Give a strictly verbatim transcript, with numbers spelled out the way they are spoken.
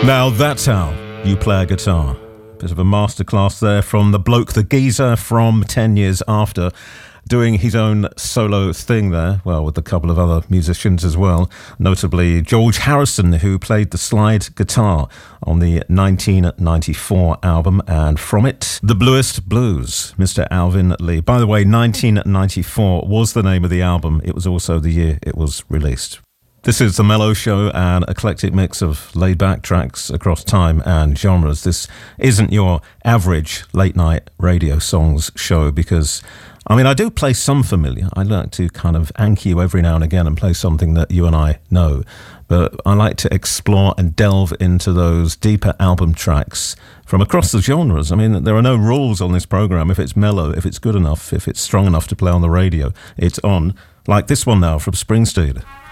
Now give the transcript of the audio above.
Now that's how you play a guitar. Bit of a masterclass there from the bloke, the geezer from ten years after, doing his own solo thing there, well, with a couple of other musicians as well, notably George Harrison, who played the slide guitar on the nineteen ninety-four album, and from it, The Bluest Blues, Mister Alvin Lee. By the way, nineteen ninety-four was the name of the album. It was also the year it was released. This is The Mellow Show, an eclectic mix of laid-back tracks across time and genres. This isn't your average late-night radio songs show because, I mean, I do play some familiar. I like to kind of anchor you every now and again and play something that you and I know. But I like to explore and delve into those deeper album tracks from across the genres. I mean, there are no rules on this program. If it's mellow, if it's good enough, if it's strong enough to play on the radio, it's on. Like this one now from Springsteen.